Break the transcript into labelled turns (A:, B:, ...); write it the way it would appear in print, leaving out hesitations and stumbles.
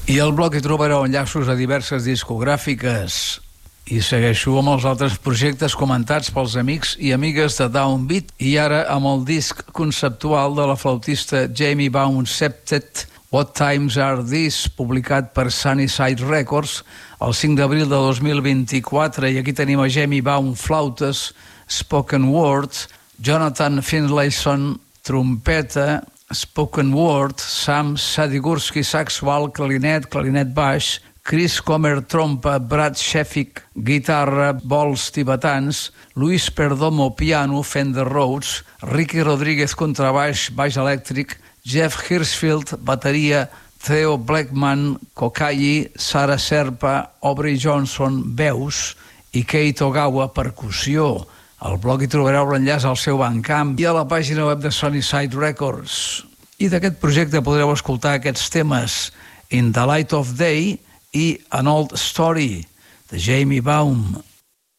A: I al blog hi trobareu enllaços a diverses discogràfiques. I segueixo amb els altres projectes comentats pels amics i amigues de Downbeat, i ara amb el disc conceptual de la flautista Jamie Baum Septet, What Times Are These, publicat per Sunnyside Records el 5 d'abril de 2024, i aquí tenim a Jamie Baum flautes, spoken word, Jonathan Finlayson trompeta, spoken word, Sam Sadigurski saxual, clarinet baix, Chris Comer trompa, Brad Sheffick guitarra, bols tibetans, Luis Perdomo piano, Fender Rhodes, Ricky Rodríguez contrabaix, baix elèctric, Jeff Hirschfield bateria, Theo Blackman kokai, Sara Serpa, Aubrey Johnson veus i Kate Ogawa percussió. Al blog hi trobareu l'enllaç al seu Bandcamp i a la pàgina web de Sunnyside Records. I d'aquest projecte podreu escoltar aquests temes In the Light of Day i An Old Story de Jamie Baum.